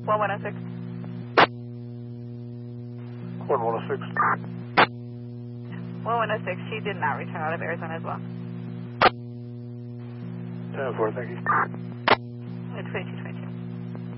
1106. 1106. 1106, she did not return out of Arizona as well. 10-4, thank you. It's 2220.